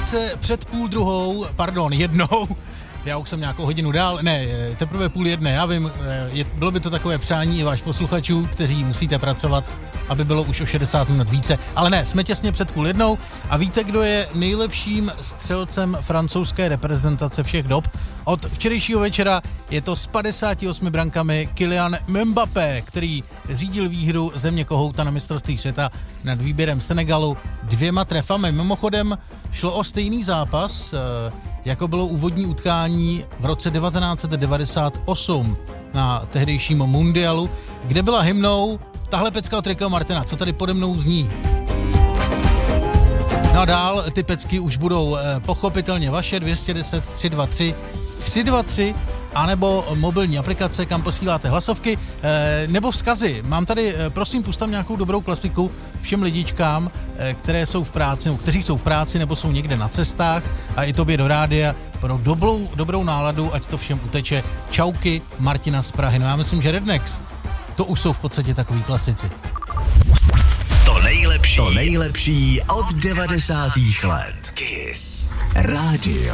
krátce před 1:30, já už jsem nějakou hodinu dál, ne, teprve 1:30, já vím, bylo by to takové přání i váš posluchačů, kteří musíte pracovat, aby bylo už o 60 minut více, ale ne, jsme těsně před 1:30 a víte, kdo je nejlepším střelcem francouzské reprezentace všech dob? Od včerejšího večera je to s 58 brankami Kylian Mbappé, který řídil výhru země kohouta na mistrovství světa nad výběrem Senegalu 2 trefami. Mimochodem šlo o stejný zápas, jako bylo úvodní utkání v roce 1998 na tehdejším mundialu, kde byla hymnou tahle pecka od Rickyho Martina, co tady pode mnou zní. No a dál ty pecky už budou pochopitelně vaše 210 323 323 anebo mobilní aplikace, kam posíláte hlasovky, nebo vzkazy. Mám tady, prosím, pustám nějakou dobrou klasiku všem lidičkám, které jsou v práci, nebo kteří jsou v práci, nebo jsou někde na cestách a i tobě do rádia pro dobrou náladu, ať to všem uteče. Čauky Martina z Prahy. No já myslím, že Rednex, to už jsou v podstatě takový klasici. To nejlepší od 90. let. Kiss Radio.